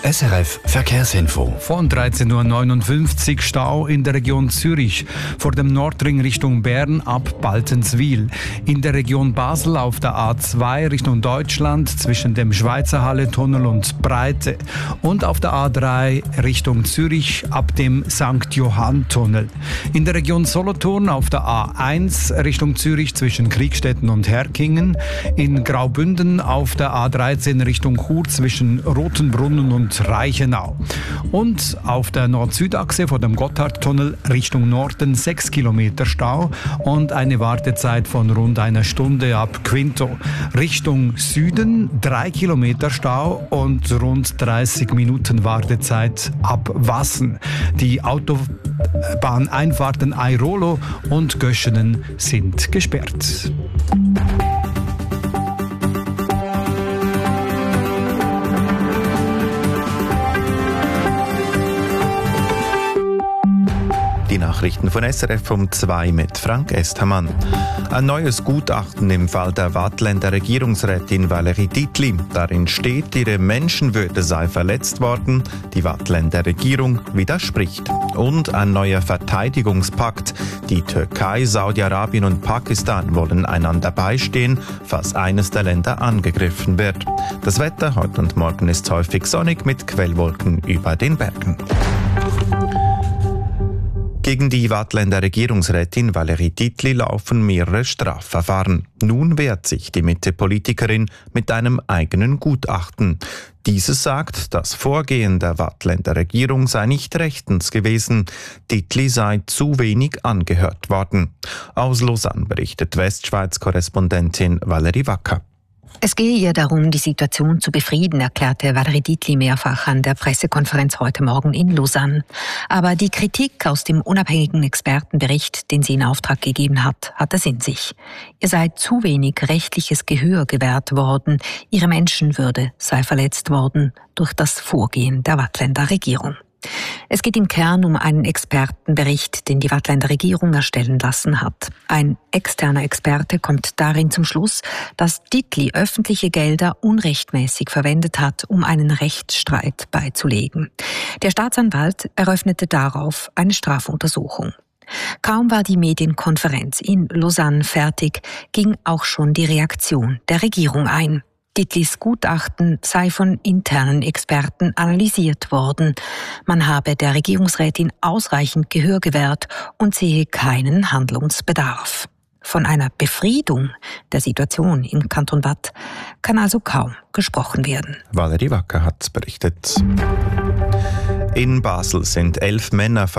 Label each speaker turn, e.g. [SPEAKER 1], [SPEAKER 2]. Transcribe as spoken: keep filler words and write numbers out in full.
[SPEAKER 1] S R F Verkehrsinfo.
[SPEAKER 2] Von dreizehn Uhr neunundfünfzig Stau in der Region Zürich, vor dem Nordring Richtung Bern ab Baltenswil. In der Region Basel auf der A zwei Richtung Deutschland zwischen dem Schweizer Halle-Tunnel und Breite. Und auf der A drei Richtung Zürich ab dem Sankt Johann-Tunnel. In der Region Solothurn auf der A eins Richtung Zürich zwischen Kriegstetten und Herkingen. In Graubünden auf der A dreizehn Richtung Chur zwischen Rotenbrunnen und Reichenau. Und auf der Nord-Süd-Achse vor dem Gotthardtunnel Richtung Norden sechs Kilometer Stau und eine Wartezeit von rund einer Stunde ab Quinto. Richtung Süden drei Kilometer Stau und rund dreißig Minuten Wartezeit ab Wassen. Die Autobahneinfahrten Airolo und Göschenen sind gesperrt.
[SPEAKER 3] Die Nachrichten von S R F um zwei mit Frank Estermann. Ein neues Gutachten im Fall der Waadtländer Regierungsrätin Valérie Dietli. Darin steht, ihre Menschenwürde sei verletzt worden. Die Waadtländer Regierung widerspricht. Und ein neuer Verteidigungspakt. Die Türkei, Saudi-Arabien und Pakistan wollen einander beistehen, falls eines der Länder angegriffen wird. Das Wetter heute und morgen ist häufig sonnig mit Quellwolken über den Bergen. Gegen die Waadtländer Regierungsrätin Valérie Dietli laufen mehrere Strafverfahren. Nun wehrt sich die Mitte-Politikerin mit einem eigenen Gutachten. Dieses sagt, das Vorgehen der Waadtländer Regierung sei nicht rechtens gewesen. Dietli sei zu wenig angehört worden. Aus Lausanne berichtet Westschweiz-Korrespondentin Valerie Wacker.
[SPEAKER 4] Es gehe ihr darum, die Situation zu befrieden, erklärte Valérie Dietli mehrfach an der Pressekonferenz heute Morgen in Lausanne. Aber die Kritik aus dem unabhängigen Expertenbericht, den sie in Auftrag gegeben hat, hat es in sich. Ihr sei zu wenig rechtliches Gehör gewährt worden, ihre Menschenwürde sei verletzt worden durch das Vorgehen der Waadtländer Regierung. Es geht im Kern um einen Expertenbericht, den die Waadtländer Regierung erstellen lassen hat. Ein externer Experte kommt darin zum Schluss, dass Dietli öffentliche Gelder unrechtmäßig verwendet hat, um einen Rechtsstreit beizulegen. Der Staatsanwalt eröffnete darauf eine Strafuntersuchung. Kaum war die Medienkonferenz in Lausanne fertig, ging auch schon die Reaktion der Regierung ein. Dietlis Gutachten sei von internen Experten analysiert worden. Man habe der Regierungsrätin ausreichend Gehör gewährt und sehe keinen Handlungsbedarf. Von einer Befriedung der Situation im Kanton Waadt kann also kaum gesprochen werden.
[SPEAKER 3] Valerie Wacker hat berichtet. In Basel sind elf Männer